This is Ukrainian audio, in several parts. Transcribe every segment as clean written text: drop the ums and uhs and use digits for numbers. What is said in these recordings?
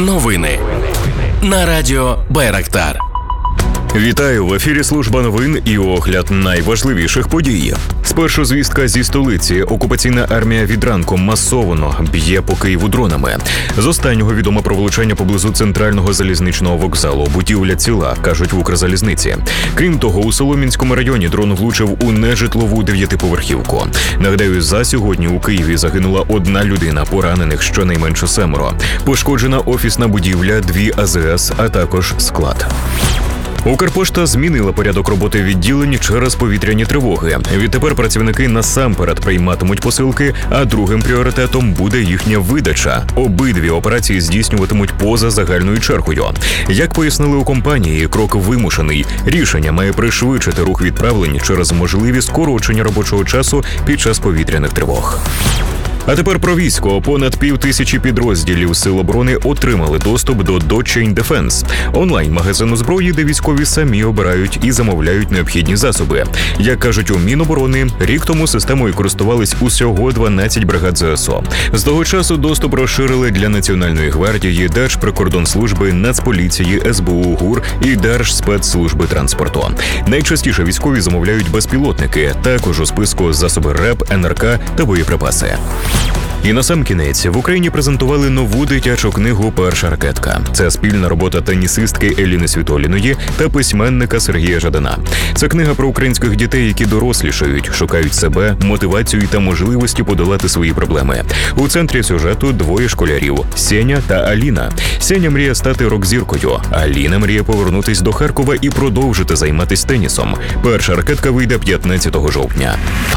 Новини на радіо Байрактар. Вітаю, в ефірі служба новин і огляд найважливіших подій. Спершу звістка зі столиці. Окупаційна армія від ранку масово б'є по Києву дронами. З останнього відомо про влучання поблизу центрального залізничного вокзалу. Будівля ціла, кажуть в Укрзалізниці. Крім того, у Солом'янському районі дрон влучив у нежитлову 9-поверхівку. Нагадаю, за сьогодні у Києві загинула 1 людина, поранених щонайменше 7. Пошкоджена офісна будівля, 2 АЗС, а також склад. Укрпошта змінила порядок роботи відділень через повітряні тривоги. Відтепер працівники насамперед прийматимуть посилки, а другим пріоритетом буде їхня видача. Обидві операції здійснюватимуть поза загальною чергою. Як пояснили у компанії, крок вимушений. Рішення має пришвидшити рух відправлень через можливі скорочення робочого часу під час повітряних тривог. А тепер про військо. Понад 5000 підрозділів Сил оборони отримали доступ до Dot-Chain Defense – онлайн-магазину зброї, де військові самі обирають і замовляють необхідні засоби. Як кажуть у Міноборони, рік тому системою користувались усього 12 бригад ЗСУ. З того часу доступ розширили для Національної гвардії, Держприкордонслужби, Нацполіції, СБУ, ГУР і Держспецслужби транспорту. Найчастіше військові замовляють безпілотники, також у списку засоби РЕБ, НРК та боєприпаси. І насамкінець, в Україні презентували нову дитячу книгу «Перша ракетка». Це спільна робота тенісистки Еліни Світоліної та письменника Сергія Жадана. Це книга про українських дітей, які дорослішають, шукають себе, мотивацію та можливості подолати свої проблеми. У центрі сюжету 2 школярів – Сеня та Аліна. Сеня мріє стати рок-зіркою, Аліна мріє повернутись до Харкова і продовжити займатися тенісом. «Перша ракетка» вийде 15 жовтня.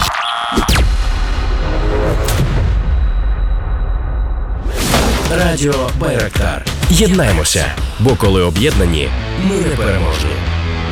Радіо Байрактар. Єднаємося, бо коли об'єднані, ми непереможні.